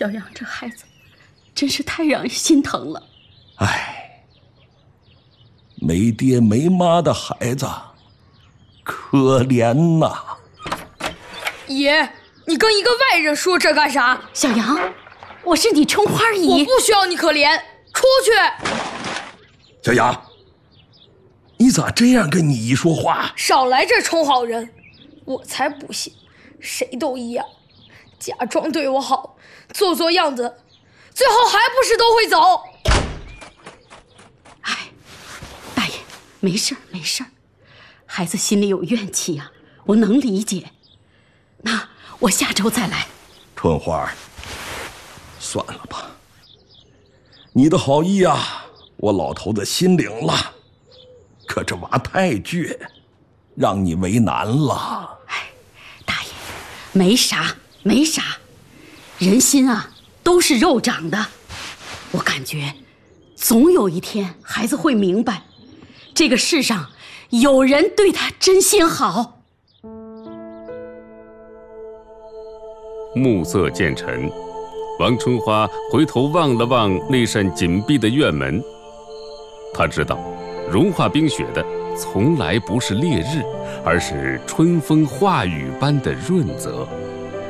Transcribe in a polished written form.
小杨这孩子真是太让人心疼了。 哎，没爹没妈的孩子，可怜呐！ 爷，你跟一个外人说这干啥？ 小杨，我是你春花姨， 我不需要你可怜，出去！ 小杨，你咋这样跟你姨说话？ 少来这充好人，我才不信，谁都一样，假装对我好，做做样子，最后还不是都会走。 哎，大爷，没事没事，孩子心里有怨气呀，我能理解。那我下周再来。 春花，算了吧，你的好意啊，我老头子心领了，可这娃太倔，让你为难了。 哎，大爷，没啥没啥，人心啊都是肉长的，我感觉总有一天孩子会明白，这个世上有人对他真心好。 暮色渐沉，王春花回头望了望那扇紧闭的院门，她知道融化冰雪的从来不是烈日，而是春风化雨般的润泽。